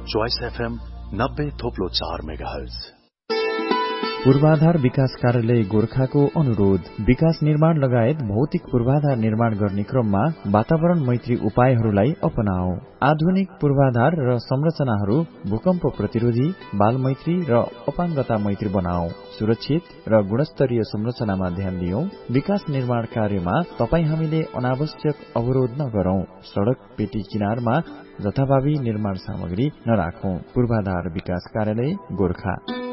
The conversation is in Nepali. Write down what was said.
Choice FM 90.4 megahertz. पूर्वाधार विकास कार्यालय गोरखाको अनुरोध। विकास निर्माण लगायत भौतिक पूर्वाधार निर्माण गर्ने क्रममा वातावरण मैत्री उपायहरूलाई अपनाऊ। आधुनिक पूर्वाधार र संरचनाहरू भूकम्प प्रतिरोधी, बाल मैत्री र अपाङ्गता मैत्री बनाऊ। सुरक्षित र गुणस्तरीय संरचनामा ध्यान दियौं। विकास निर्माण कार्यमा तपाई हामीले अनावश्यक अवरोध नगरौं। सड़क पेटी किनारमा जथाभावी निर्माण सामग्री नराखौं। पूर्वाधार विकास कार्यालय गोरखा।